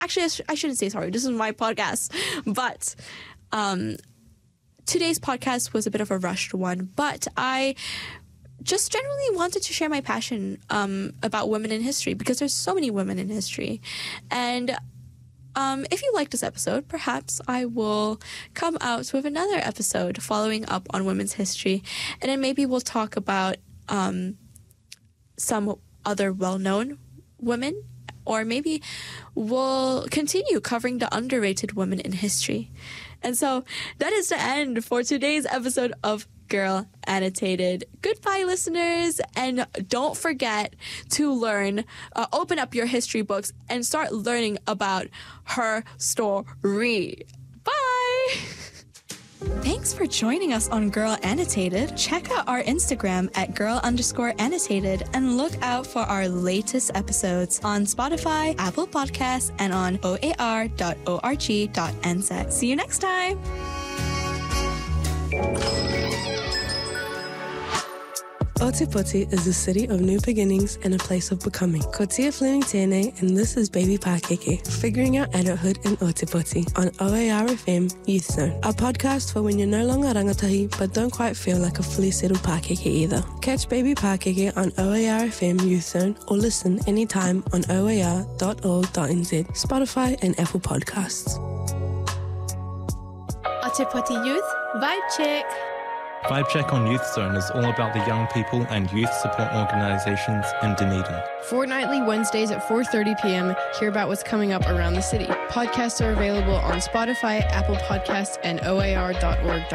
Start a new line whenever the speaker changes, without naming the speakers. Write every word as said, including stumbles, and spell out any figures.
actually, I, sh- I shouldn't say sorry. This is my podcast. But um, today's podcast was a bit of a rushed one. But I just generally wanted to share my passion um, about women in history, because there's so many women in history. And um, if you like this episode, perhaps I will come out with another episode following up on women's history. And then maybe we'll talk about um, some other well-known women, or maybe we'll continue covering the underrated women in history. And so that is the end for today's episode of Girl Annotated. Goodbye, listeners, and don't forget to learn, uh, open up your history books and start learning about her story. Bye! Thanks for joining us on Girl Annotated. Check out our Instagram at girl underscore annotated and look out for our latest episodes on Spotify, Apple Podcasts, and on o a r dot org dot n z. See you next time!
Ōtepoti is a city of new beginnings and a place of becoming. Ko tia Fleming tēnei, and this is Baby Pakeke, figuring out adulthood in Ōtepoti on O A R F M Youth Zone, a podcast for when you're no longer rangatahi but don't quite feel like a fully settled Pakeke either. Catch Baby Pakeke on O A R F M Youth Zone or listen anytime on o a r dot org dot n z, Spotify and Apple Podcasts.
Ōtepoti Youth Vibe Check.
Vibe Check on Youth Zone is all about the young people and youth support organisations in Dunedin.
Fortnightly Wednesdays at four thirty p.m. Hear about what's coming up around the city. Podcasts are available on Spotify, Apple Podcasts, and o a r dot org.